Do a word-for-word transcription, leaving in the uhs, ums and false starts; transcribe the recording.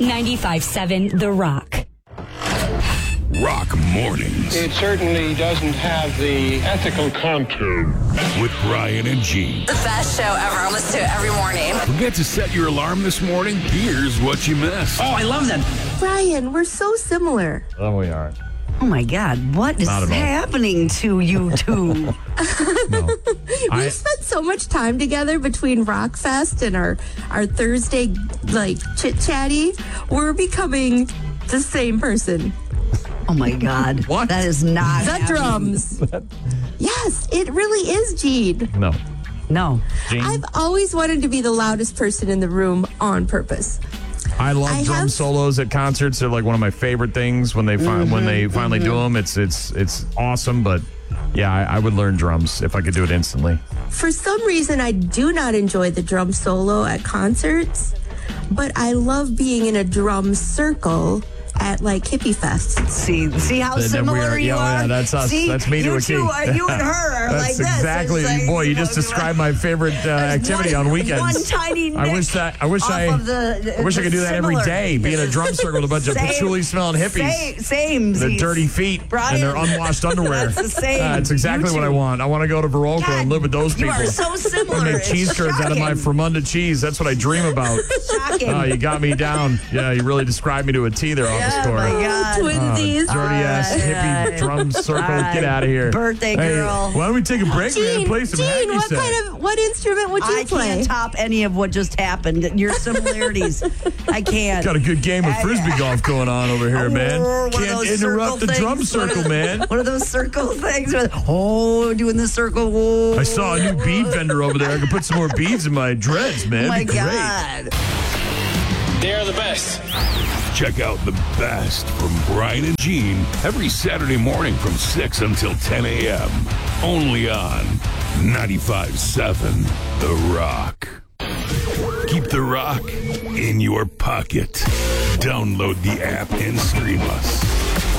ninety-five seven The Rock. Rock Mornings. It certainly doesn't have the ethical content. With Brian and Gene. The best show ever. I listen to it every morning. Forget to set your alarm this morning? Here's what you missed. Oh, I love them. Brian, we're so similar. Oh, we are. Oh, my God. What is happening to you two? no. we I, spent so much time together between Rockfest and our, our Thursday, like, chit-chatty. We're becoming the same person. Oh, my God. What? That is not The happening. drums. Yes, it really is, Gene. No. No. Gene? I've always wanted to be the loudest person in the room on purpose. I love I drum have- solos at concerts. They're like one of my favorite things when they fi- Mm-hmm, when they finally mm-hmm. do them. It's it's it's awesome. But yeah, I, I would learn drums if I could do it instantly. For some reason, I do not enjoy the drum solo at concerts, but I love being in a drum circle at like hippie fests. See, see how Then- then similar we are- you yeah, are. yeah, that's us. See, That's me to you a two T. are, you and her are That's like this. exactly. It's like- Boy, you just described my favorite uh, activity one, on weekends. One tiny I wish nick that. I wish off I. of the, I wish I the could do that every similar. day. Be in a drum circle with a bunch of Same- patchouli smelling hippies. Same. same Their dirty feet Brian, and their unwashed underwear. That's the same. That's exactly You what I two. want. I want to go to Baroka God, and live with those you people. are so similar. I make It's cheese curds out of my shocking. Fremunda cheese. That's what I dream about. Shocking. Oh, you got me down. Yeah, you really described me to a T there, office Oh, store. my God. Twinsies. Dirty ass All right, hippie all right. drum circle. All right. Get out of here. Birthday Hey, girl. why don't we take a break, man, Gene, and play some Gene, hacky what sack? kind of what instrument would you I play? can't top any of what just happened. Your similarities. I can't. Got a good game of frisbee golf going on over here, man. Oh, one of Can't those interrupt the circle drum things. circle, man. One of those circle things. Where, oh, doing the circle. Whoa. I saw a new bead vendor over there. I could put some more beads in my dreads, man. Oh, my It'd be great. God. They're the best. Check out the best from Brian and Gene every Saturday morning from six until ten a.m. Only on ninety-five seven The Rock. Keep The Rock in your pocket. Download the app and stream us.